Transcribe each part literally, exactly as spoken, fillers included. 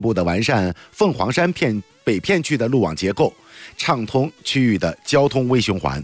步的完善凤凰山片北片区的路网结构，畅通区域的交通微循环。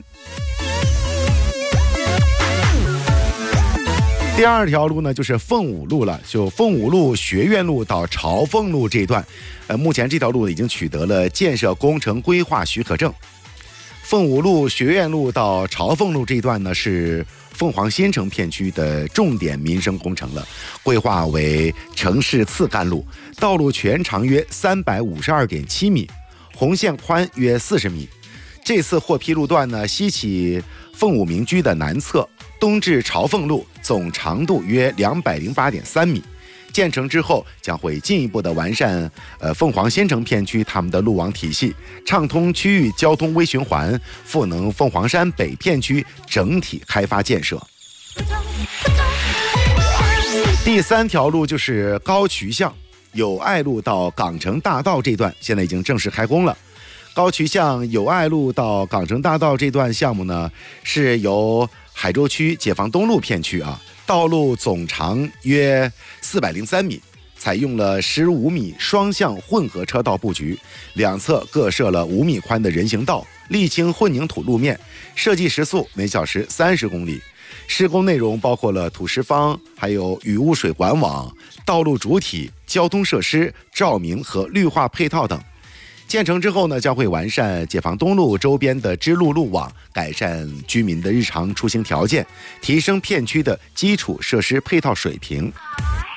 第二条路呢，就是凤舞路了。就凤舞路学院路到朝凤路这一段，呃，目前这条路已经取得了建设工程规划许可证。凤舞路学院路到朝凤路这一段呢，是凤凰新城片区的重点民生工程了，规划为城市次干路，道路全长约三百五十二点七米，红线宽约四十米。这次获批路段呢，西起凤舞民居的南侧，东至朝凤路，总长度约两百零八点三米。建成之后，将会进一步的完善呃凤凰新城片区他们的路网体系，畅通区域交通微循环，赋能凤凰山北片区整体开发建设。第三条路就是高渠巷友爱路到港城大道这段，现在已经正式开工了。高渠巷友爱路到港城大道这段项目呢，是由海州区解放东路片区啊，道路总长约四百零三米，采用了十五米双向混合车道布局，两侧各设了五米宽的人行道，沥青混凝土路面，设计时速每小时三十公里。施工内容包括了土石方，还有雨污水管网、道路主体、交通设施、照明和绿化配套等。建成之后呢，将会完善解放东路周边的支路路网，改善居民的日常出行条件，提升片区的基础设施配套水平。